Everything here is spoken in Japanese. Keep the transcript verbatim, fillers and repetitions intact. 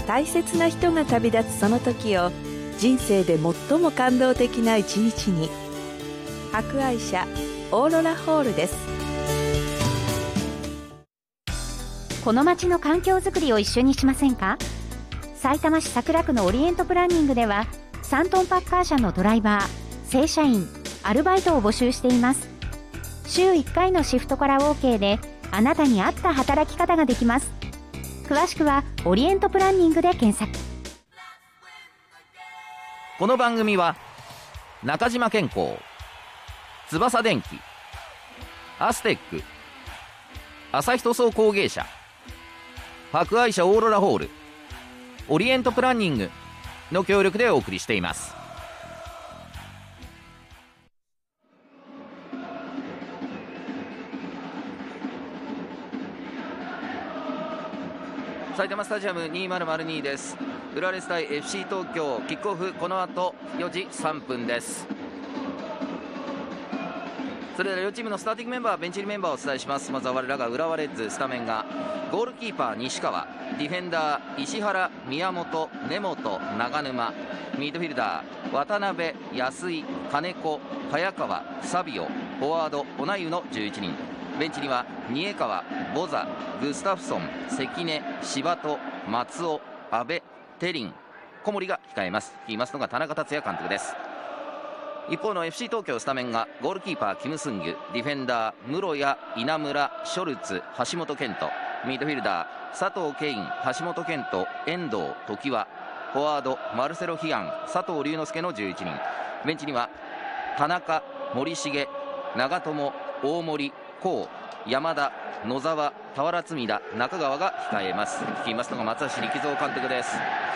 大切な人が旅立つその時を人生で最も感動的な一日に。博愛社オーロラホールです。 この街の環境づくりを一緒にしませんか。さいたま市桜区のオリエントプランニングではさんトンパッカー車のドライバー、正社員、アルバイトを募集しています。週いっかいのシフトから OK であなたに合った働き方ができます。詳しくはオリエントプランニングで検索。 この番組は中島健康、翼電機、アステック、朝日塗装工芸社、博愛社オーロラホール、オリエントプランニングの協力でお送りしています。埼玉スタジアムにせんにです。浦和レッズ対 エフシー 東京、キックオフこの後よじさんぷんです。それでは両チームのスターティングメンバー、ベンチ入りメンバーをお伝えします。まずは我らが浦和レッズスタメンがゴールキーパー西川、ディフェンダー石原、宮本、根本、長沼、ミッドフィルダー渡辺、安井、金子、早川、サビオ、フォワードオナユのじゅういちにん。ベンチには新江川、ボザ、グスタフソン、関根、柴戸、松尾、阿部、テリン、小森が控えます。率いますのが田中達也監督です。一方の エフシー 東京スタメンがゴールキーパーキム・スンギュ、ディフェンダー室谷、稲村、ショルツ、橋本健人、ミッドフィルダー佐藤圭イ、橋本健人、遠藤、常盤、フォワードマルセロ・ヒアン、佐藤龍之介のじゅういちにん。ベンチには田中、森重、長友、大森、高、山田、野沢、俵積田、中川が控えます。率いますのが松橋力蔵監督です。